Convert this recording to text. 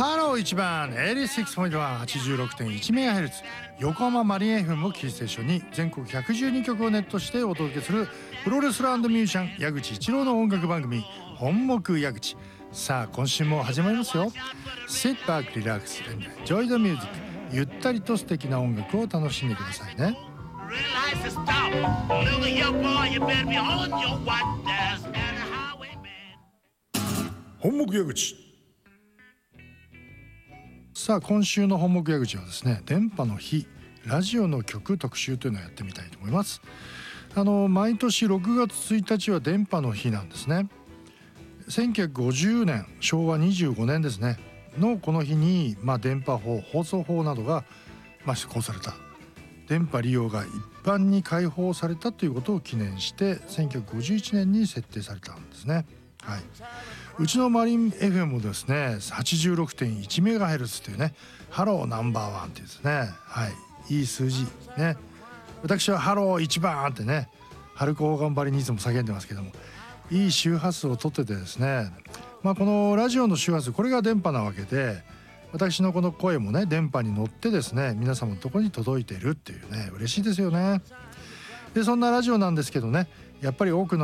ハロー1番 86.1MHz 横浜マリン FM をキーステーションに全国112曲をネットしてお届けするプロレスラー&ミュージシャン矢口一郎の音楽番組本目矢口。さあ今週も始まりますよ。 Sit back, relax and enjoy the music。 ゆったりと素敵な音楽を楽しんでくださいね。本目矢口。さあ今週の本目矢口はですね、電波の日ラジオの曲特集というのをやってみたいと思います。毎年6月1日は電波の日なんですね。1950年昭和25年ですねのこの日に、電波法放送法などが施行された。電波利用が一般に開放されたということを記念して1951年に設定されたんですね。はい、うちのマリン FM もですね 86.1MHz というね、ハローナンバーワンってですね、いい数字ね。私はハロー1番ってね、春子頑張りにいつも叫んでますけども、いい周波数をとっててですね、このラジオの周波数、これが電波なわけで、私のこの声もね電波に乗ってですね、皆様のところに届いているっていうね、嬉しいですよね。でそんなラジオなんですけどね、やっぱり多くの